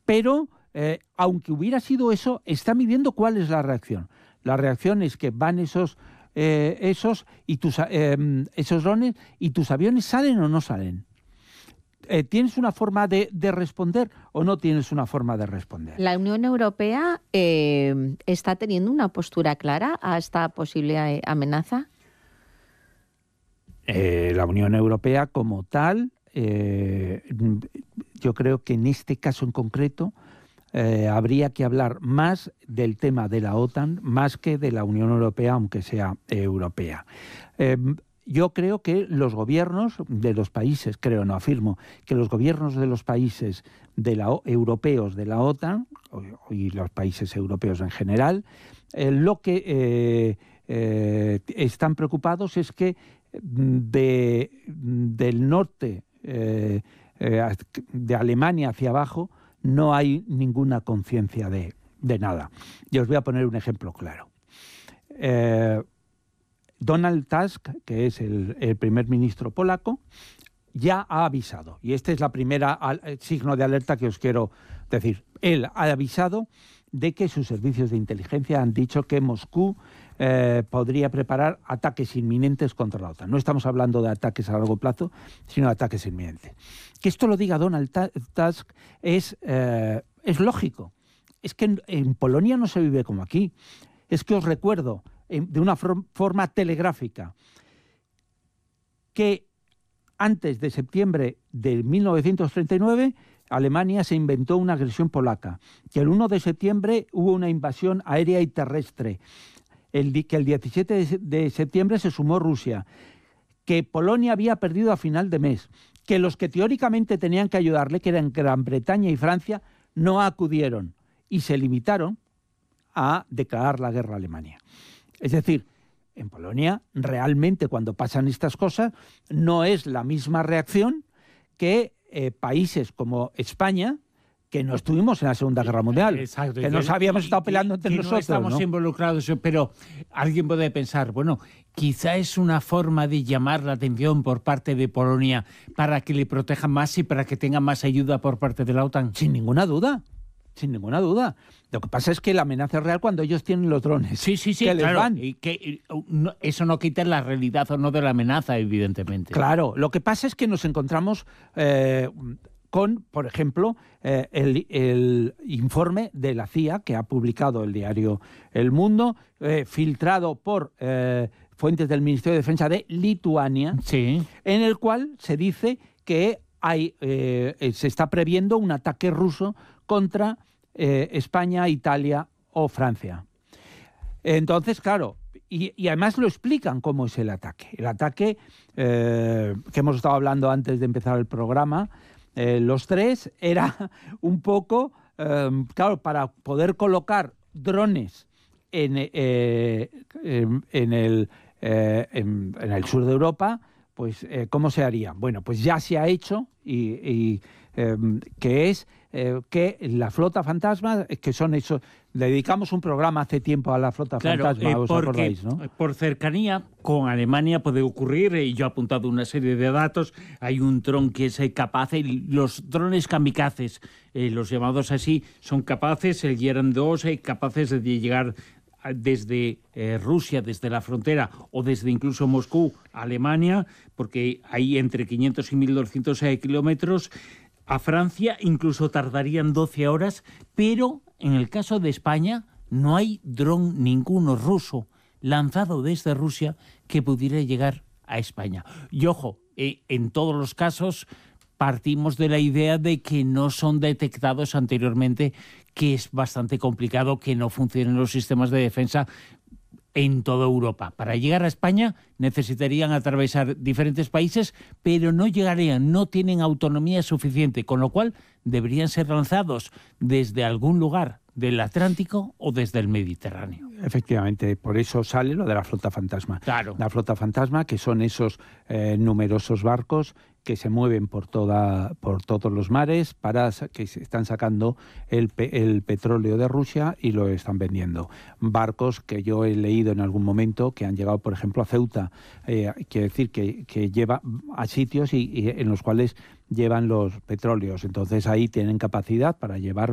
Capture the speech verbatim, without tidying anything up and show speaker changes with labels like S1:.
S1: pero eh, aunque hubiera sido eso, está midiendo cuál es la reacción. La reacción es que van esos, eh, esos, y tus, eh, esos drones y tus aviones salen o no salen. Eh, ¿Tienes una forma de, de responder o no tienes una forma de responder?
S2: ¿La Unión Europea eh, está teniendo una postura clara a esta posible amenaza?
S1: Eh, la Unión Europea como tal, eh, yo creo que en este caso en concreto eh, habría que hablar más del tema de la OTAN más que de la Unión Europea, aunque sea eh, europea. Eh, Yo creo que los gobiernos de los países, creo, no afirmo, que los gobiernos de los países de la, europeos de la OTAN, y los países europeos en general, eh, lo que eh, eh, están preocupados es que de, del norte, eh, eh, de Alemania hacia abajo, no hay ninguna conciencia de, de nada. Y os voy a poner un ejemplo claro. Eh, Donald Tusk, que es el, el primer ministro polaco, ya ha avisado, y este es la primera al, signo de alerta que os quiero decir. Él ha avisado de que sus servicios de inteligencia han dicho que Moscú eh, podría preparar ataques inminentes contra la OTAN. No estamos hablando de ataques a largo plazo, sino de ataques inminentes. Que esto lo diga Donald Tusk es, eh, es lógico. Es que en, en Polonia no se vive como aquí. Es que os recuerdo de una forma telegráfica que antes de septiembre de mil novecientos treinta y nueve Alemania se inventó una agresión polaca, que el uno de septiembre hubo una invasión aérea y terrestre, el, que el diecisiete de septiembre se sumó Rusia, que Polonia había perdido a final de mes, que los que teóricamente tenían que ayudarle, que eran Gran Bretaña y Francia, no acudieron y se limitaron a declarar la guerra a Alemania. Es decir, en Polonia realmente cuando pasan estas cosas no es la misma reacción que eh, países como España, que no estuvimos en la Segunda Guerra Mundial,
S3: Exacto,
S1: que nos habíamos estado peleando entre
S3: que
S1: nosotros.
S3: No estamos
S1: ¿no?
S3: involucrados, pero alguien puede pensar, bueno, quizá es una forma de llamar la atención por parte de Polonia para que le protejan más y para que tengan más ayuda por parte de la OTAN.
S1: Sin ninguna duda. Sin ninguna duda. Lo que pasa es que la amenaza es real cuando ellos tienen los drones.
S3: Sí, sí, sí,
S1: que les
S3: claro.
S1: van.
S3: Y que no, eso no quita la realidad o no de la amenaza, evidentemente.
S1: Claro. Lo que pasa es que nos encontramos eh, con, por ejemplo, eh, el, el informe de la C I A que ha publicado el diario El Mundo, eh, filtrado por eh, fuentes del Ministerio de Defensa de Lituania,
S3: sí.
S1: en el cual se dice que hay, eh, se está previendo un ataque ruso contra eh, España, Italia o Francia. Entonces, claro, y, y además lo explican cómo es el ataque. El ataque eh, que hemos estado hablando antes de empezar el programa, eh, los tres, era un poco, eh, claro, para poder colocar drones en, eh, en, en, el, eh, en, en el sur de Europa, pues eh, ¿cómo se haría? Bueno, pues ya se ha hecho y... y Eh, que es eh, que la flota fantasma, que son esos, le dedicamos un programa hace tiempo a la flota
S3: claro,
S1: fantasma,
S3: eh,
S1: ¿os
S3: porque,
S1: acordáis, no?
S3: Por cercanía con Alemania puede ocurrir, y eh, yo he apuntado una serie de datos, hay un dron que es eh, capaz, eh, los drones kamikazes, eh, los llamados así, son capaces, el Gerem dos, eh, capaces de llegar desde eh, Rusia, desde la frontera, o desde incluso Moscú a Alemania, porque hay entre quinientos y mil doscientos eh, kilómetros. A Francia incluso tardarían doce horas, pero en el caso de España no hay dron ninguno ruso lanzado desde Rusia que pudiera llegar a España. Y ojo, eh, en todos los casos partimos de la idea de que no son detectados anteriormente, que es bastante complicado que no funcionen los sistemas de defensa en toda Europa. Para llegar a España necesitarían atravesar diferentes países, pero no llegarían, no tienen autonomía suficiente, con lo cual deberían ser lanzados desde algún lugar del Atlántico o desde el Mediterráneo.
S1: Efectivamente, por eso sale lo de la flota fantasma.
S3: Claro.
S1: La flota fantasma, que son esos eh, numerosos barcos que se mueven por toda por todos los mares, para que se están sacando el, pe el petróleo de Rusia y lo están vendiendo. Barcos que yo he leído en algún momento que han llegado, por ejemplo, a Ceuta, eh, quiere decir que, que lleva a sitios y, y en los cuales llevan los petróleos. Entonces ahí tienen capacidad para llevar